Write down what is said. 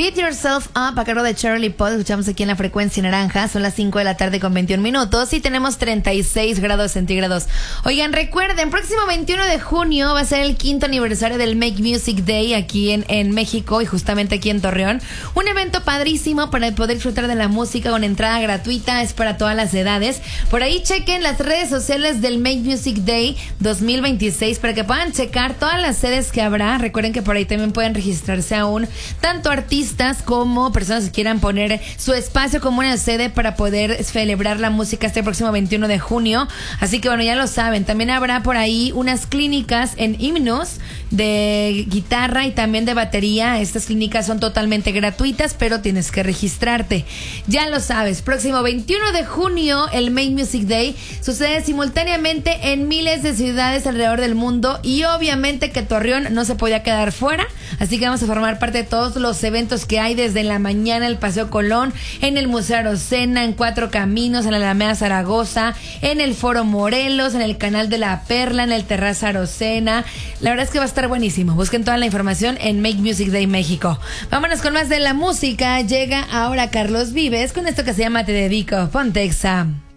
Beat Yourself Up a cargo de Charlie Puth. Escuchamos aquí en la frecuencia naranja. Son las 5 de la tarde con 21 minutos y tenemos 36 grados centígrados. Oigan, recuerden, próximo 21 de junio va a ser el 5º aniversario del Make Music Day aquí en México y justamente aquí en Torreón. Un evento padrísimo para poder disfrutar de la música con entrada gratuita. Es para todas las edades. Por ahí chequen las redes sociales del Make Music Day 2026 para que puedan checar todas las sedes que habrá. Recuerden que por ahí también pueden registrarse aún tanto artistas como personas que quieran poner su espacio como una sede para poder celebrar la música este próximo 21 de junio. Así que bueno, ya lo saben. También habrá por ahí unas clínicas en himnos de guitarra y también de batería. Estas clínicas son totalmente gratuitas, pero tienes que registrarte. Ya lo sabes, próximo 21 de junio el Make Music Day sucede simultáneamente en miles de ciudades alrededor del mundo y obviamente que Torreón no se podía quedar fuera. Así que vamos a formar parte de todos los eventos que hay desde la mañana, el Paseo Colón, en el Museo Arocena, en Cuatro Caminos, en la Alameda Zaragoza, en el Foro Morelos, en el Canal de la Perla, en el Terraza Arocena. La verdad es que va a estar buenísimo. Busquen toda la información en Make Music Day México. Vámonos con más de la música. Llega ahora Carlos Vives con esto que se llama Te Dedico. Ponte Exa.